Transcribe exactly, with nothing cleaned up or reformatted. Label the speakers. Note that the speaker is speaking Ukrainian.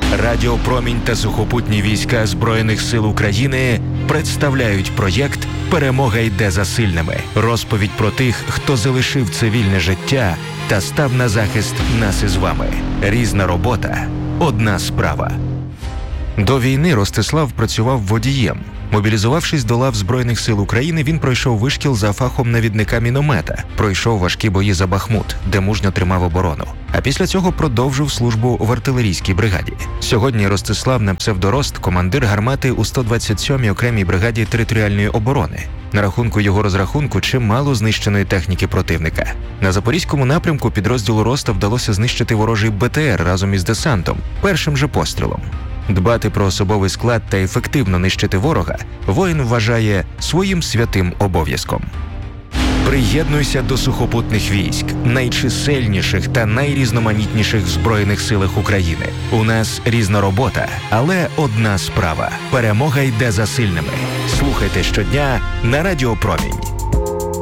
Speaker 1: Радіо Промінь та сухопутні війська Збройних сил України представляють проєкт «Перемога йде за сильними». Розповідь про тих, хто залишив цивільне життя та став на захист нас із вами. Різна робота – одна справа. До війни Ростислав працював водієм. Мобілізувавшись до лав Збройних сил України, він пройшов вишкіл за фахом навідника міномета, пройшов важкі бої за Бахмут, де мужньо тримав оборону. А після цього продовжив службу в артилерійській бригаді. Сьогодні Ростислав на псевдорост – командир гармати у сто двадцять сьомій окремій бригаді територіальної оборони. На рахунку його розрахунку чимало знищеної техніки противника. На Запорізькому напрямку підрозділу Роста вдалося знищити ворожий Б Т Р разом із десантом, першим же пострілом. Дбати про особовий склад та ефективно нищити ворога воїн вважає своїм святим обов'язком. Приєднуйся до сухопутних військ, найчисельніших та найрізноманітніших в Збройних силах України. У нас різна робота, але одна справа. Перемога йде за сильними. Слухайте щодня на Радіо Промінь.